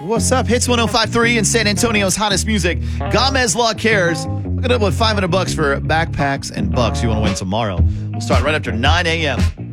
What's up? Hits 105.3 in San Antonio's hottest music. Gomez Law Cares. Look it up with $500 for backpacks and bucks you want to win tomorrow. We'll start right after 9 a.m.